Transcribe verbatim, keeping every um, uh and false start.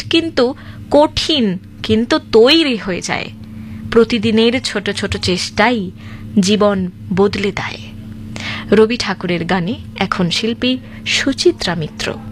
কিন্তু কঠিন, কিন্তু তৈরি হয়ে যায়। প্রতিদিনের ছোট ছোট চেষ্টাই জীবন বদলে দেয়। রবি ঠাকুরের গানে এখন শিল্পী সুচিত্রা মিত্র।